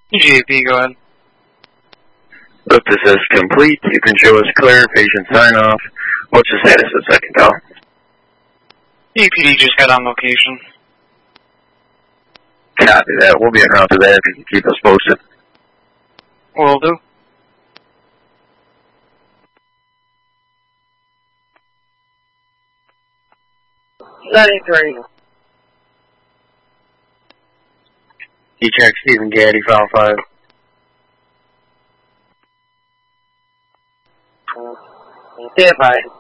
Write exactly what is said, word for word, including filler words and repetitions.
E J P, go ahead. Look, this is complete. You can show us clear, patient sign off. What's the status of second call? E P D just got on location. Copy that. We'll be around for that if you can keep us posted. Will do. ninety-three. You check Stephen Gaddy, file five. Stand by.